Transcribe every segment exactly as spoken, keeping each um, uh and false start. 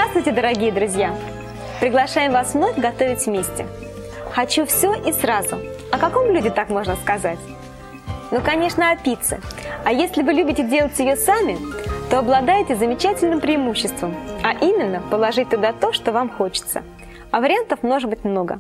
Здравствуйте, дорогие друзья! Приглашаем вас вновь готовить вместе. Хочу все и сразу. О каком блюде так можно сказать? Ну, конечно, о пицце. А если вы любите делать ее сами, то обладаете замечательным преимуществом, а именно положить туда то, что вам хочется. А вариантов может быть много.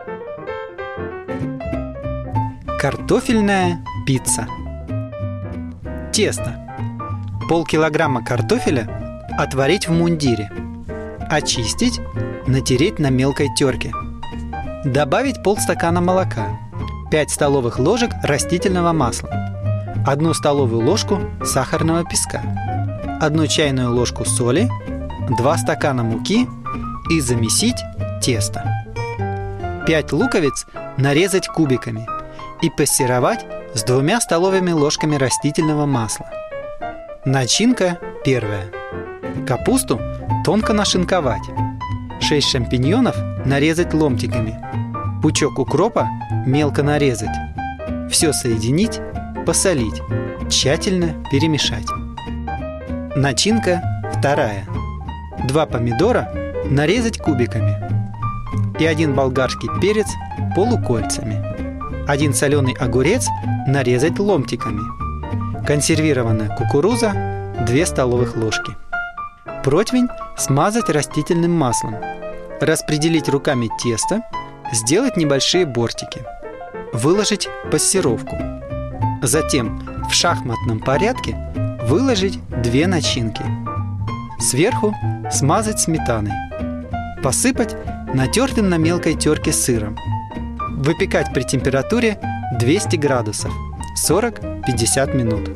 Картофельная пицца. Тесто. Полкилограмма картофеля отварить в мундире. Очистить, натереть на мелкой терке. Добавить полстакана молока, пять столовых ложек растительного масла, одну столовую ложку сахарного песка, одну чайную ложку соли, два стакана муки и замесить тесто. пять луковиц нарезать кубиками и пассеровать с двумя столовыми ложками растительного масла. Начинка первая. Капусту тонко нашинковать. шесть шампиньонов нарезать ломтиками. Пучок укропа мелко нарезать. Все соединить, посолить. Тщательно перемешать. Начинка вторая. Два помидора нарезать кубиками. И один болгарский перец полукольцами. Один соленый огурец нарезать ломтиками. Консервированная кукуруза две столовых ложки. Противень смазать растительным маслом. Распределить руками тесто, сделать небольшие бортики. Выложить пассеровку. Затем в шахматном порядке выложить две начинки. Сверху смазать сметаной. Посыпать натертым на мелкой терке сыром. Выпекать при температуре двести градусов сорок-пятьдесят минут.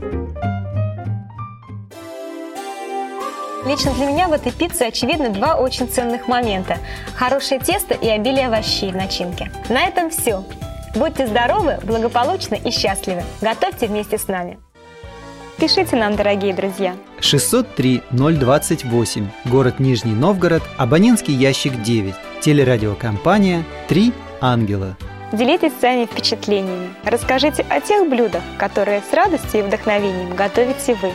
Лично для меня в этой пицце очевидны два очень ценных момента – хорошее тесто и обилие овощей в начинке. На этом все. Будьте здоровы, благополучны и счастливы. Готовьте вместе с нами. Пишите нам, дорогие друзья. шестьсот три ноль двадцать восемь, город Нижний Новгород, абонентский ящик девять, телерадиокомпания «Три ангела». Делитесь своими впечатлениями. Расскажите о тех блюдах, которые с радостью и вдохновением готовите вы.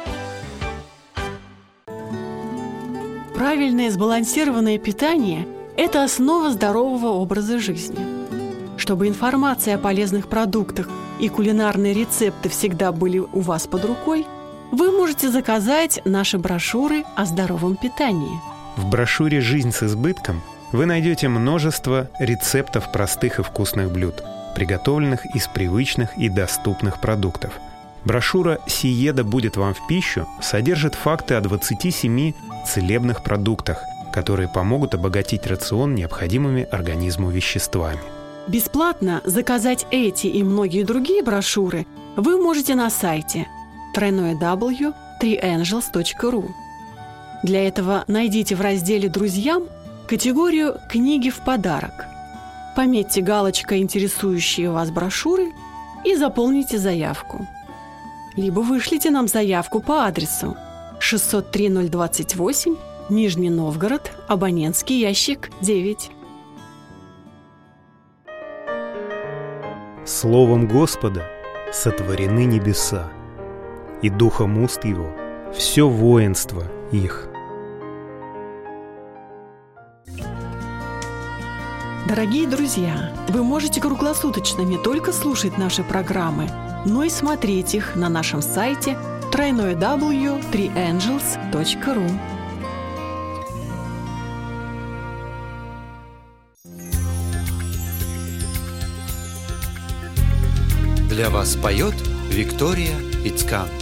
Правильное сбалансированное питание – это основа здорового образа жизни. Чтобы информация о полезных продуктах и кулинарные рецепты всегда были у вас под рукой, вы можете заказать наши брошюры о здоровом питании. В брошюре «Жизнь с избытком» вы найдете множество рецептов простых и вкусных блюд, приготовленных из привычных и доступных продуктов. Брошюра «Сиеда будет вам в пищу» содержит факты о двадцати семи целебных продуктах, которые помогут обогатить рацион необходимыми организму веществами. Бесплатно заказать эти и многие другие брошюры вы можете на сайте дабл ю дабл ю дабл ю точка три ангелс точка ру. Для этого найдите в разделе «Друзьям» категорию «Книги в подарок». Пометьте галочкой интересующие вас брошюры и заполните заявку. Либо вышлите нам заявку по адресу шестьсот три ноль двадцать восемь, Нижний Новгород, абонентский ящик девять. Словом Господа сотворены небеса, и духом уст Его все воинство их. Дорогие друзья, вы можете круглосуточно не только слушать наши программы, но и смотреть их на нашем сайте дабл ю дабл ю дабл ю точка три ангелс точка ру. Для вас поет Виктория Ицкан.